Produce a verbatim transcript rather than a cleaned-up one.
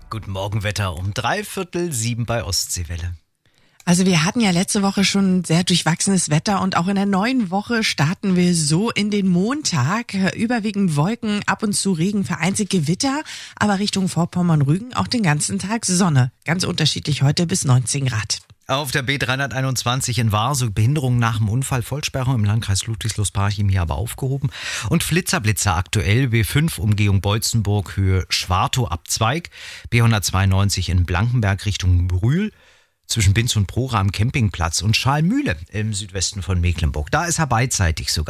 Guten Morgen, Wetter um dreiviertel sieben bei Ostseewelle. Also wir hatten ja letzte Woche schon sehr durchwachsenes Wetter und auch in der neuen Woche starten wir so in den Montag. Überwiegend Wolken, ab und zu Regen, vereinzelt Gewitter, aber Richtung Vorpommern-Rügen auch den ganzen Tag Sonne. Ganz unterschiedlich heute bis neunzehn Grad. Auf der B dreihunderteinundzwanzig in Warso Behinderung nach dem Unfall, Vollsperrung im Landkreis Ludwigslust-Parchim hier aber aufgehoben. Und Flitzer-Blitzer aktuell, B fünf Umgehung Beutzenburg, Höhe Schwartow Abzweig, B hundertzweiundneunzig in Blankenberg Richtung Brühl, zwischen Binz und Prora am Campingplatz und Schalmühle im Südwesten von Mecklenburg. Da ist er beidseitig sogar.